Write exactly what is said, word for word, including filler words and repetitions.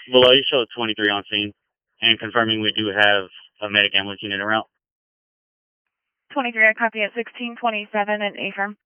Below you show twenty-three on scene, and confirming we do have a medic ambulance unit around. twenty-three, I copy at sixteen twenty-seven and affirm.